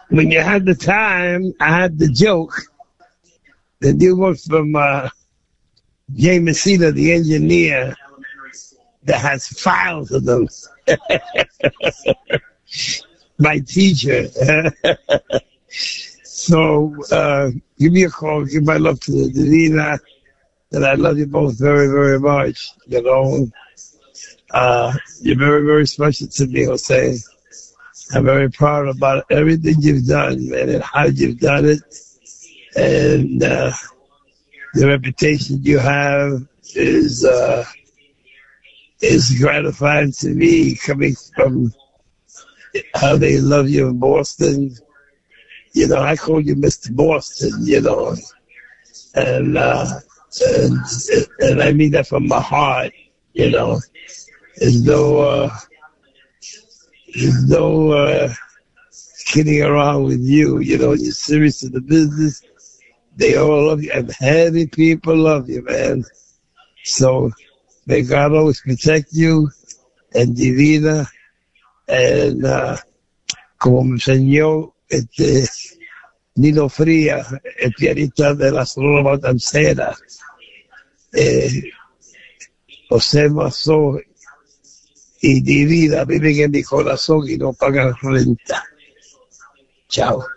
when you had the time, I had the joke that you was from Jay Messina, the engineer, that has files of them. My teacher. So give me a call. Give my love to Davina. And I love you both very, very much. You know, you're very, very special to me, Jose. I'm very proud about everything you've done, man, and how you've done it. And the reputation you have is gratifying to me, coming from how they love you in Boston. You know, I call you Mr. Boston, you know, and I mean that from my heart, you know. There's no kidding around with you, you know. You're serious in the business. They all love you, and heavy people love you, man. So may God always protect you and Divina, and como me enseñó Nino Fría, el pianista de la Sonora Matancera, José Mazó y Divina viven en mi corazón y no pagan renta. Chao.